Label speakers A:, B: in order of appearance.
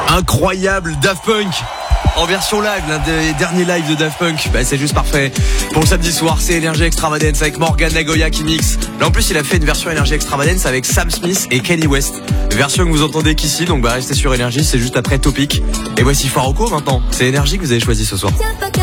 A: Incroyable Daft Punk en version live, l'un des derniers lives de Daft Punk. C'est juste parfait. Pour le samedi soir, c'est Energy Extravagance avec Morgan Nagoya qui mixe. Là en plus, il a fait une version Energy Extravagance avec Sam Smith et Kanye West. Version que vous entendez qu'ici, donc restez sur Energy, c'est juste après Topic. Et voici Faroko maintenant. C'est Energy que vous avez choisi ce soir.